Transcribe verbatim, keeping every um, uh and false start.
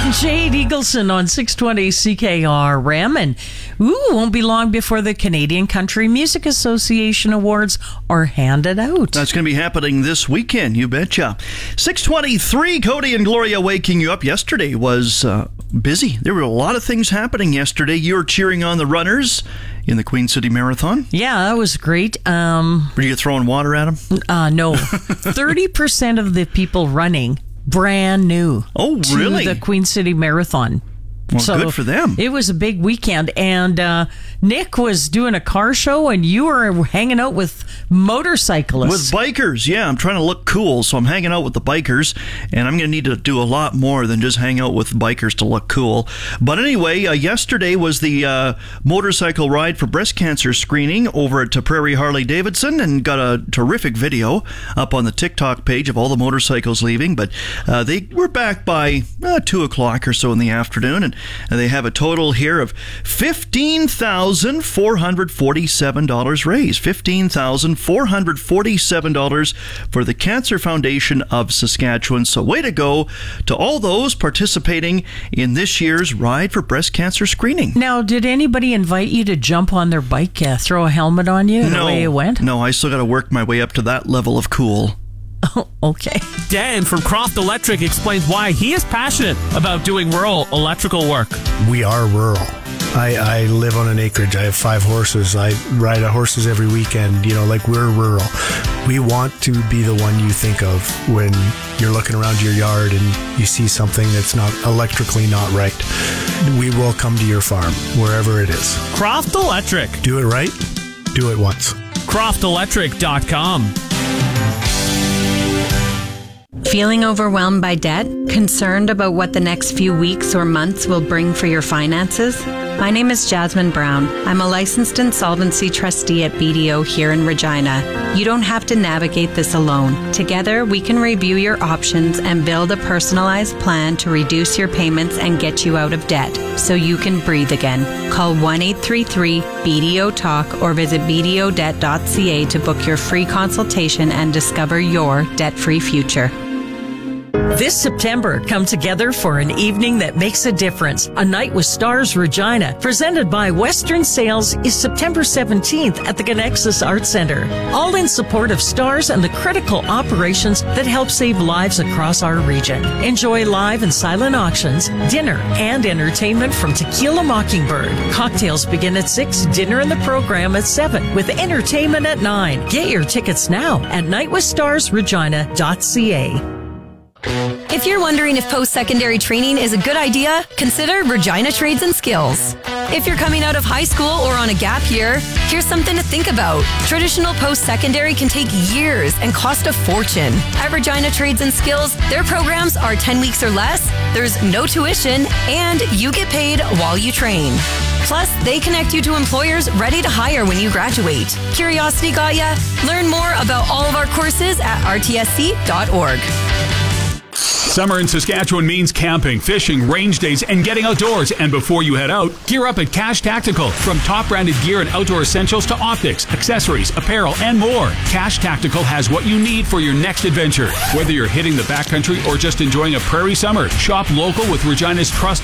Jade Eagleson on six twenty C K R M. And ooh, won't be long before the Canadian Country Music Association Awards are handed out. That's going to be happening this weekend, you betcha. six twenty-three, Cody and Gloria waking you up. Yesterday was uh, busy. There were a lot of things happening yesterday. You were cheering on the runners in the Queen City Marathon. Yeah, that was great. Um, were you throwing water at them? Uh, no. thirty percent of the people running brand new. Oh, to really? The Queen City Marathon. Well, so good for them. It was a big weekend, and uh, Nick was doing a car show, and you were hanging out with motorcyclists. With bikers, yeah. I'm trying to look cool, so I'm hanging out with the bikers, and I'm going to need to do a lot more than just hang out with bikers to look cool. But anyway, uh, yesterday was the uh, motorcycle ride for breast cancer screening over at Prairie Harley-Davidson, and got a terrific video up on the TikTok page of all the motorcycles leaving. But uh, they were back by uh, two o'clock or so in the afternoon, and And they have a total here of fifteen thousand four hundred forty-seven dollars raised. fifteen thousand four hundred forty-seven dollars for the Cancer Foundation of Saskatchewan. So way to go to all those participating in this year's Ride for Breast Cancer Screening. Now, did anybody invite you to jump on their bike, uh, throw a helmet on you, and no, away you went? No, I still got to work my way up to that level of cool. Oh, okay. Dan from Croft Electric explains why he is passionate about doing rural electrical work. We are rural. I, I live on an acreage. I have five horses. I ride horses every weekend. You know, like, we're rural. We want to be the one you think of when you're looking around your yard and you see something that's not electrically not right. We will come to your farm, wherever it is. Croft Electric. Do it right. Do it once. croft electric dot com. Feeling overwhelmed by debt? Concerned about what the next few weeks or months will bring for your finances? My name is Jasmine Brown. I'm a licensed insolvency trustee at B D O here in Regina. You don't have to navigate this alone. Together, we can review your options and build a personalized plan to reduce your payments and get you out of debt so you can breathe again. Call one eight three three B D O talk or visit b d o debt dot c a to book your free consultation and discover your debt-free future. This September, come together for an evening that makes a difference. A Night with Stars Regina, presented by Western Sales, is September seventeenth at the Connexus Arts Center. All in support of Stars and the critical operations that help save lives across our region. Enjoy live and silent auctions, dinner, and entertainment from Tequila Mockingbird. Cocktails begin at six, dinner and the program at seven, with entertainment at nine. Get your tickets now at night with stars regina dot c a. If you're wondering if post-secondary training is a good idea, consider Regina Trades and Skills. If you're coming out of high school or on a gap year, here's something to think about. Traditional post-secondary can take years and cost a fortune. At Regina Trades and Skills, their programs are ten weeks or less, there's no tuition, and you get paid while you train. Plus, they connect you to employers ready to hire when you graduate. Curiosity got ya? Learn more about all of our courses at r t s c dot org. Summer in Saskatchewan means camping, fishing, range days, and getting outdoors. And before you head out, gear up at Cash Tactical. From top-branded gear and outdoor essentials to optics, accessories, apparel, and more, Cash Tactical has what you need for your next adventure. Whether you're hitting the backcountry or just enjoying a prairie summer, shop local with Regina's trusted